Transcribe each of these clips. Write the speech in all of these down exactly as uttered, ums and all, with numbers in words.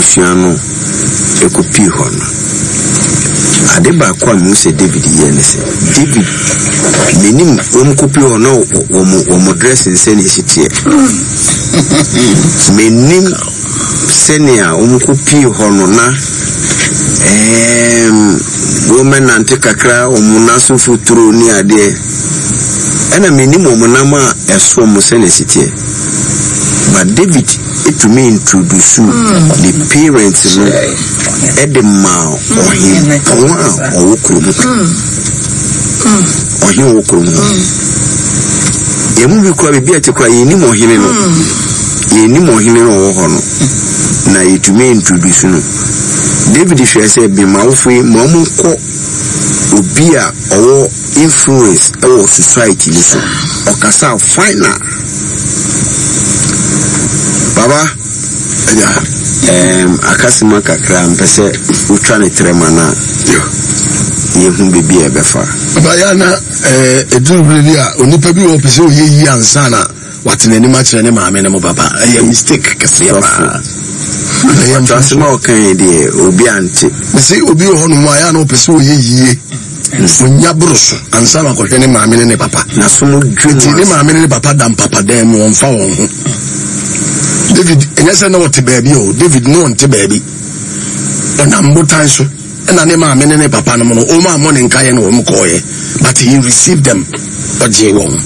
abusuano ekopi hono adeba kwa mu se David yenese David menim won kopi hono wo mo dress nse ne sitie menim senia wo kopi hono na em woman ante kakra wo munaso futuro ni ade ena menim wo munama eso mo se ne sitie but David it to me introduce mm. the parents no edema or him or okrum or him okrum yemu bi kwa bibia te kwa yeni mo hine no yeni mo hine no wo ho no na it to me introduce no David hwe say be mawfo mo mo ko obi a owo influence our society ni so okasa final Baba, um, akasima kakra mpese utwa ne trema na yo yehu bibi ebefa baba yana eh eduru bili a onipa bi wo pese oyeyi ansa na watene ni ma kire ne maame ne mo baba eh mistake kase ba eh am transma o kan de obi ante se obi ho no ma ya na pese oyeyi Sonya bruso ansa na ko hwene maame ne papa na so mo dweti ne maame ne papa dam papa dem mo mfa won ho David enyese na wote baby o David no wonte baby ona mbotan so na ne maame ne papa no no o ma mo ne nkaye no o mkoye but he received them oje won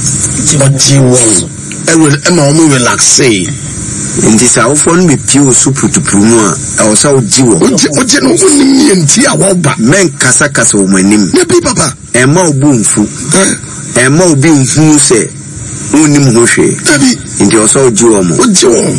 oje won e will e ma o mo relax say nti sa wo fon be pio supu tupumu a e wo sa oji wo oje oje no onim ni nti a wo ba men kasa kasa o manim ne bi papa e ma obu mfu e ma obi nhu se onim ho hwe tabi nti o sa oji wo mo oji wo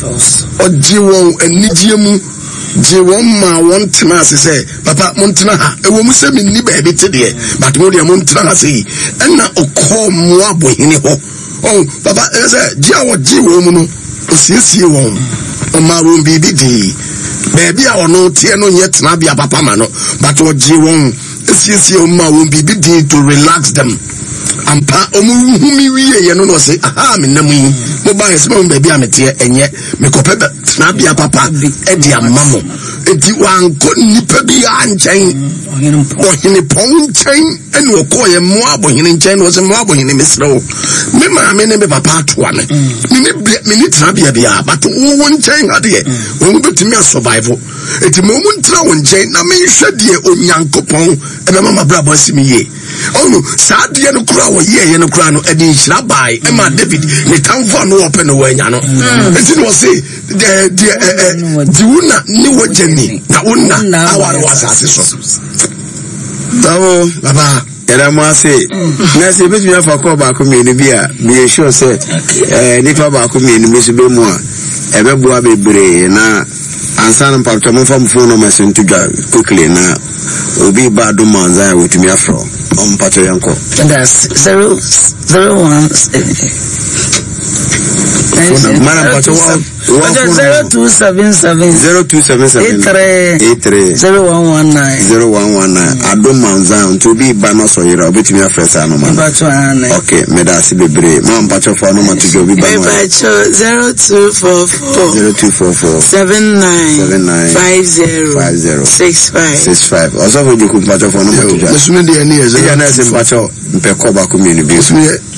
oji wo enijie mu je wo ma won tena ase se papa mon tena ha e wo mu se mi ni ba bi te de but mo de mon tena ase yi na okọ mo abohini ho oh papa e se je a wo ji wo mu no osiesie won o ma ro bibi di baby a ono tie no nye tena bia papa ma no but o ji won osiesie o ma ro bibi di to relax them ampa omu humi wiye ye no no say aha me nam yi mo ba yes mo baby a metie enye me kope tena bia papa e di amamo edi wan ko nipa bi anchen ohini pon chen eni okoye mo abohini nchen no se mo abohini mesrewo me ma me ne be papa atoa me me ne me ni tena bia bia but wo nchen ade wo betimi survive eti mo mu ntra wo nchen na me hwe de onyankopon e be mama bra bosi me ye onu sa de no kura wo ye ye no kura no e di hira bai e ma David ne tamfo no open no wanya no eti no say de de di una ni wo jeni na una aware wasase so tawo baba era mo ase na se betu ya fa ko ba ko me ni bia me sure say eh ni fa ba ko me ni me so be mu a e be bo abebre na ansan mpakto mo fa mfo no masen tudwa quickly na obi ba do manza wetumi afro on pato yanko that's zero zero one Mana pato wa zero two seven seven zero two seven seven eight three zero one one nine zero one one nine adom manza to be ba no so yira obetumi afresa no man okay me da si bebre man pato for no man to go be ba zero two four four zero two four four seven nine seven nine five zero five zero six five six five also for you pato for no man to go mesume de ani ya na se pato mpe ko ba ko mi ni bi